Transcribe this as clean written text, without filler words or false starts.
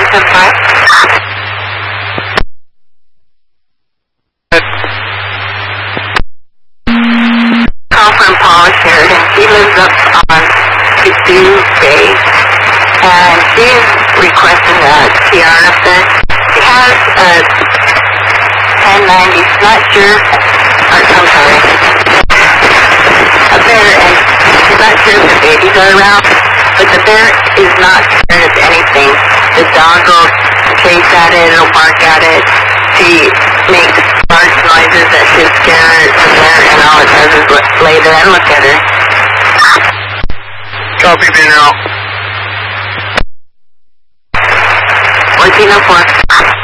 575. Call from Paul Sheridan. He lives up on Kittu Bay, and he's requesting a Tiana pet. He has a 1090, not sure, I'm sorry, a bear, and he's not sure if the babies are around, but the bear is not scared of anything. The dog will chase at it, it'll bark at it. She makes large noises that should scare the bear, and all it does is lay there and look at her. Copy, General. 1404.